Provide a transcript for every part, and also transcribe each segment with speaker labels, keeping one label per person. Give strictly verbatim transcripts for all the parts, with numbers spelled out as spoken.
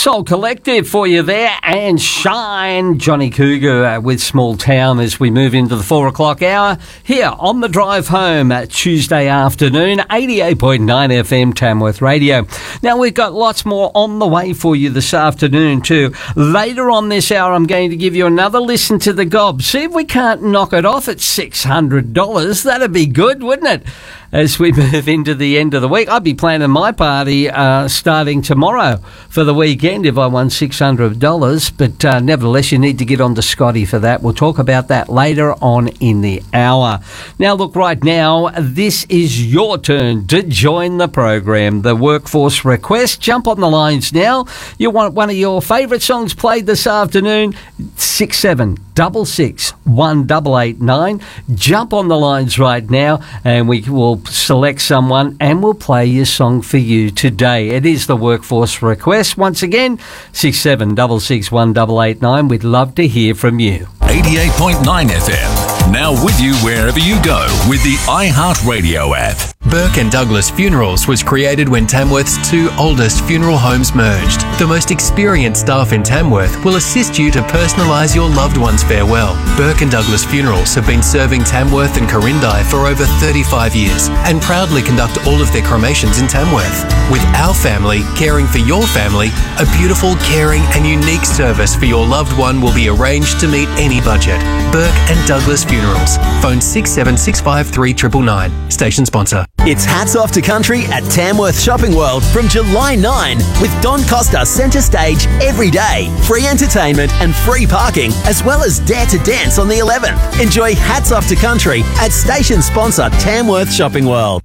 Speaker 1: Soul Collective for you there, and Shine, Johnny Cougar uh, with Small Town as we move into the four o'clock hour here on the drive home uh, Tuesday afternoon, eighty-eight point nine F M Tamworth Radio. Now we've got lots more on the way for you this afternoon too. Later on this hour I'm going to give you another listen to the gob. See if we can't knock it off at six hundred dollars. That'd be good, wouldn't it? As we move into the end of the week, I'd be planning my party uh, starting tomorrow for the weekend if I won six hundred dollars. But uh, nevertheless, you need to get on to Scotty for that. We'll talk about that later on in the hour. Now, look, right now, this is your turn to join the program. The Workforce Request. Jump on the lines now. You want one of your favourite songs played this afternoon? six seven six six one eight eight nine. Jump on the lines right now and we will select someone and we'll play your song for you today. It is the Workforce Request. Once again, six seven six six one eight eight nine. We'd love to hear from you.
Speaker 2: eighty-eight point nine F M. Now with you wherever you go with the iHeartRadio app.
Speaker 3: Burke and Douglas Funerals was created when Tamworth's two oldest funeral homes merged. The most experienced staff in Tamworth will assist you to personalise your loved one's farewell. Burke and Douglas Funerals have been serving Tamworth and Corindai for over thirty-five years and proudly conduct all of their cremations in Tamworth. With our family caring for your family, a beautiful, caring and unique service for your loved one will be arranged to meet any budget. Burke and Douglas Funerals. Phone six seven six five three nine nine nine. Station sponsor.
Speaker 4: It's Hats Off to Country at Tamworth Shopping World from July ninth with Don Costa centre stage every day. Free entertainment and free parking, as well as Dare to Dance on the eleventh. Enjoy Hats Off to Country at station sponsor Tamworth Shopping World.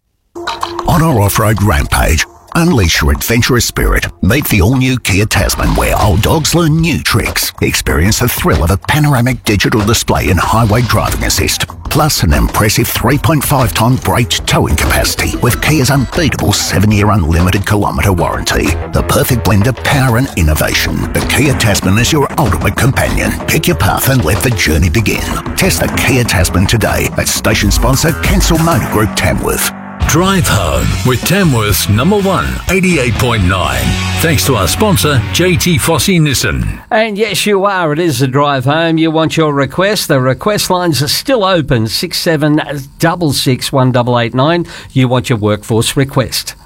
Speaker 5: On our off-road rampage, unleash your adventurous spirit. Meet the all-new Kia Tasman, where old dogs learn new tricks. Experience the thrill of a panoramic digital display and highway driving assist. Plus an impressive three point five tonne braked towing capacity with Kia's unbeatable seven-year unlimited kilometre warranty. The perfect blend of power and innovation. The Kia Tasman is your ultimate companion. Pick your path and let the journey begin. Test the Kia Tasman today at station sponsor Cancel Motor Group Tamworth.
Speaker 2: Drive home with Tamworth's number one, eighty-eight point nine. Thanks to our sponsor, J T Fossey Nissan.
Speaker 1: And yes, you are. It is the drive home. You want your request. The request lines are still open. six seven six six one eight eight nine. You want your Workforce Request.